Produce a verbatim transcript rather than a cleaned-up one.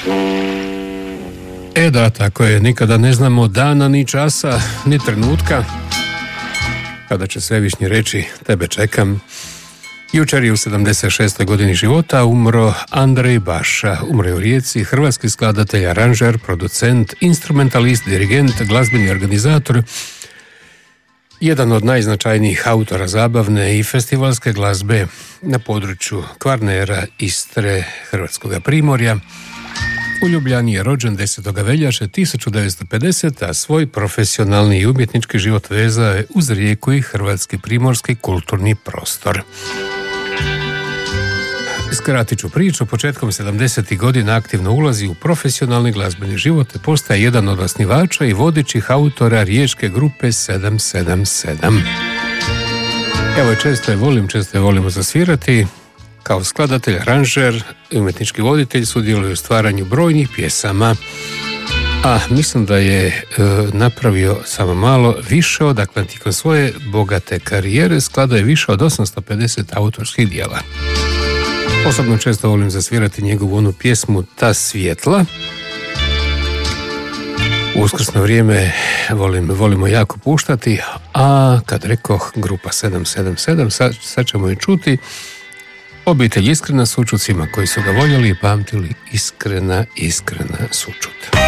E da, tako je, nikada ne znamo dana, ni časa, ni trenutka kada će Svevišnji reći tebe čekam. Jučer je u sedamdeset šestoj godini života umro Andrej Baša. Umro je u Rijeci, hrvatski skladatelj, aranžer, producent, instrumentalist, dirigent, glazbeni organizator, jedan od najznačajnijih autora zabavne i festivalske glazbe na području Kvarnera, Istre, Hrvatskoga primorja. U Ljubljani je rođen desetog veljače tisuću devetsto pedesete. a svoj profesionalni i umjetnički život vezao je uz Rijeku i hrvatski primorski kulturni prostor. Skratit ću priču, početkom sedamdesetih godina aktivno ulazi u profesionalni glazbeni život te postaje jedan od osnivača i vodećih autora riječke grupe sedam sedam sedam. Evo, često je volim, često je volimo zasvirati. Kao skladatelj, aranžer i umjetnički voditelj sudjeluje u stvaranju brojnih pjesama, a mislim da je e, napravio samo malo više od, dakle, tijekom svoje bogate karijere skladao je više od osamsto pedeset autorskih dijela. Osobno često volim zasvirati njegovu onu pjesmu Ta svjetla. U uskrsno vrijeme volim, volimo jako puštati, a kad rekoh grupa sedam sedam sedam, sad, sad ćemo je čuti. Obitelj Iskrena sućut svima koji su ga voljeli i pamtili. Iskrena, iskrena sućut.